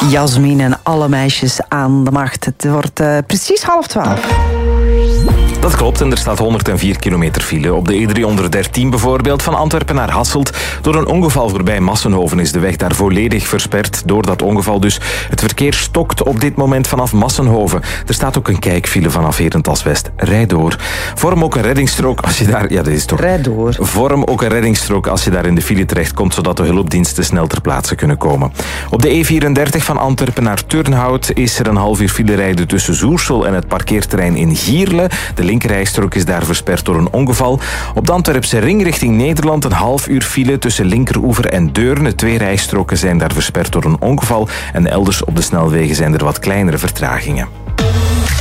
Jasmin en alle meisjes aan de macht. Het wordt precies 11:30. Dat klopt en er staat 104 kilometer file. Op de E313 bijvoorbeeld, van Antwerpen naar Hasselt. Door een ongeval voorbij Massenhoven is de weg daar volledig versperd. Door dat ongeval dus. Het verkeer stokt op dit moment vanaf Massenhoven. Er staat ook een kijkfile vanaf Herentals West. Rijd door. Vorm ook een reddingsstrook als je daar... Ja, dat is toch... Rijd door. Vorm ook een reddingsstrook als je daar in de file terechtkomt, zodat de hulpdiensten snel ter plaatse kunnen komen. Op de E34 van Antwerpen naar Turnhout is er een half uur file rijden tussen Zoersel en het parkeerterrein in Gierle. De linkerrijstrook is daar versperd door een ongeval. Op de Antwerpse ring richting Nederland een half uur file tussen Linkeroever en Deurne. 2 rijstroken zijn daar versperd door een ongeval en elders op de snelwegen zijn er wat kleinere vertragingen.